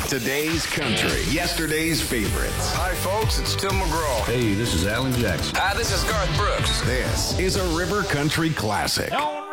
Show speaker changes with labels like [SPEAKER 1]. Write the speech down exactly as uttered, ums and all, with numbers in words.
[SPEAKER 1] Today's country, yesterday's favorites.
[SPEAKER 2] Hi, folks, it's Tim McGraw.
[SPEAKER 3] Hey, this is Alan Jackson.
[SPEAKER 4] Hi, this is Garth Brooks.
[SPEAKER 1] This is a River Country classic.
[SPEAKER 5] Don't